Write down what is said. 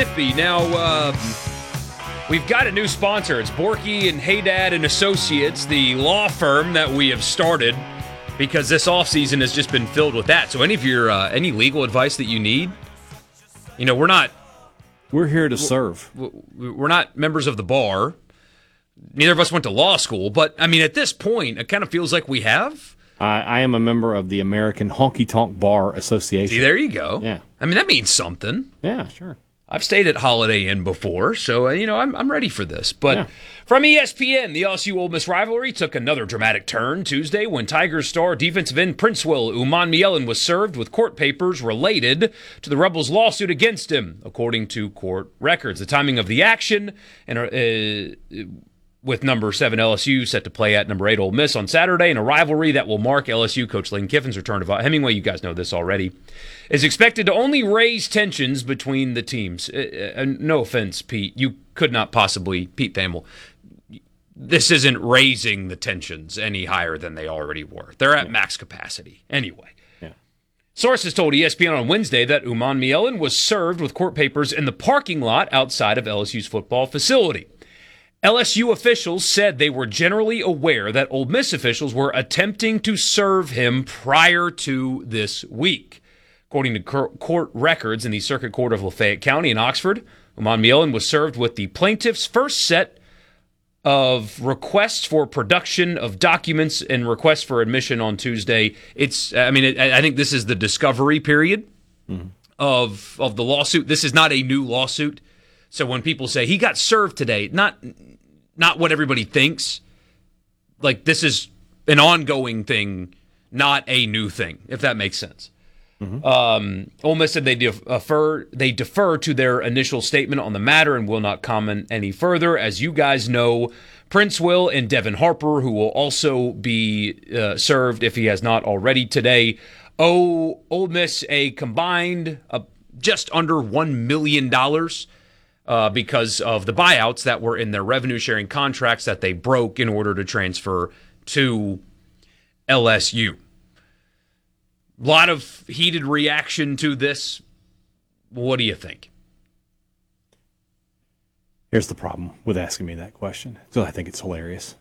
Now, we've got a new sponsor. It's Borky and Haydad and Associates, the law firm that we have started because this offseason has just been filled with that. So any of your any legal advice that you need, we're here to serve. We're not members of the bar. Neither of us went to law school, but I mean, at this point, it kind of feels like we have. I am a member of the American Honky Tonk Bar Association. See, there you go. Yeah. I mean, that means something. Yeah, sure. I've stayed at Holiday Inn before, so, I'm ready for this. But From ESPN, the LSU-Ole Miss rivalry took another dramatic turn Tuesday when Tigers star defensive end Princewell Umanmielen was served with court papers related to the Rebels' lawsuit against him, according to court records. The timing of the action and with number 7 LSU set to play at number 8 Ole Miss on Saturday in a rivalry that will mark LSU coach Lane Kiffin's return to Hemingway. You guys know this already. Is expected to only raise tensions between the teams. No offense, Pete. You could not possibly, Pete Thamel, this isn't raising the tensions any higher than they already were. They're at max capacity anyway. Sources told ESPN on Wednesday that Umanmielen was served with court papers in the parking lot outside of LSU's football facility. LSU officials said they were generally aware that Ole Miss officials were attempting to serve him prior to this week. According to court records in the Circuit Court of Lafayette County in Oxford, Umanmielen was served with the plaintiff's first set of requests for production of documents and requests for admission on Tuesday. I think this is the discovery period of the lawsuit. This is not a new lawsuit. So when people say he got served today, not what everybody thinks. Like, this is an ongoing thing, not a new thing, if that makes sense. Ole Miss said they defer to their initial statement on the matter and will not comment any further. As you guys know, Princewell and Devin Harper, who will also be served if he has not already today, owe Ole Miss a combined just under $1 million because of the buyouts that were in their revenue-sharing contracts that they broke in order to transfer to LSU. A lot of heated reaction to this. What do you think? Here's the problem with asking me that question. So I think it's hilarious.